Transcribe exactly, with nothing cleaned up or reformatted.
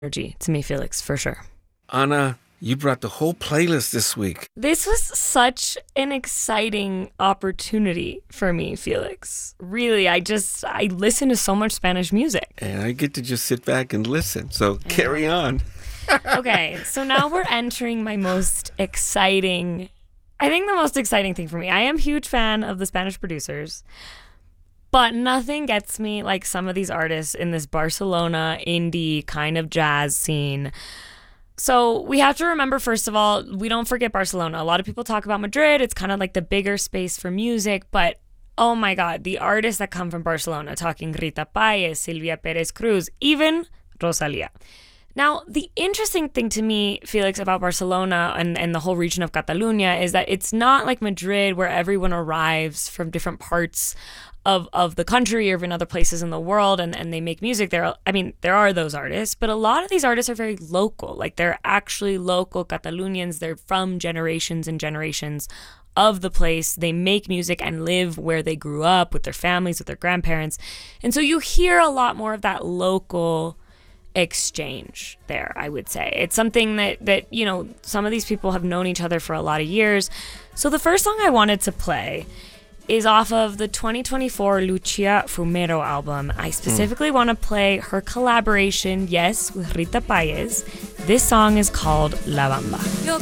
energy to me, Felix, for sure. Ana, you brought the whole playlist this week. This was such an exciting opportunity for me, Felix. Really, I just, I listen to so much Spanish music. And I get to just sit back and listen. So carry on. Okay, so now we're entering my most exciting, I think the most exciting thing for me. I am a huge fan of the Spanish producers, but nothing gets me like some of these artists in this Barcelona indie kind of jazz scene. So we have to remember, first of all, we don't forget Barcelona. A lot of people talk about Madrid. It's kind of like the bigger space for music, but oh my God, the artists that come from Barcelona, talking Rita Páez, Silvia Pérez Cruz, even Rosalía. Now, the interesting thing to me, Felix, about Barcelona and, and the whole region of Catalonia is that it's not like Madrid where everyone arrives from different parts of, of the country or even other places in the world and, and they make music there. I mean, there are those artists, but a lot of these artists are very local. Like they're actually local Catalonians. They're from generations and generations of the place. They make music and live where they grew up with their families, with their grandparents. And so you hear a lot more of that local exchange there, I would say. It's something that, that, you know, some of these people have known each other for a lot of years. So the first song I wanted to play is off of the twenty twenty-four Lucia Fumero album. I specifically mm. want to play her collaboration, yes, with Rita Páez. This song is called La Bamba.